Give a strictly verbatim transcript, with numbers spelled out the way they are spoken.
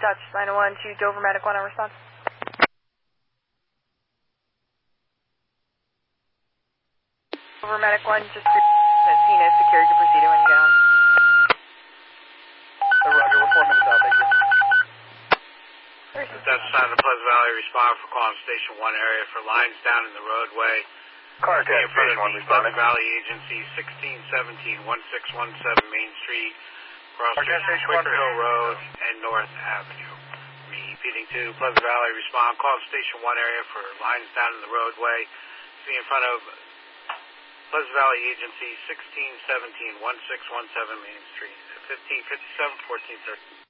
Dutch nine oh one to Dover Medic one on response. Dover Medic one, just seen as security to proceed when you get on. Roger, we're four minutes out, thank you. Dutch side of the Pleasant Valley, respond for calling Station one area for lines down in the roadway. Car in front of one, the Pleasant Valley Agency, sixteen seventeen, sixteen seventeen Main Street, cross Quick Hill Road and North Avenue. Repeating to Pleasant Valley, respond, call Station one area for lines down in the roadway. See in front of Pleasant Valley Agency, sixteen seventeen, sixteen seventeen Main Street, fifteen fifty-seven, fourteen thirty.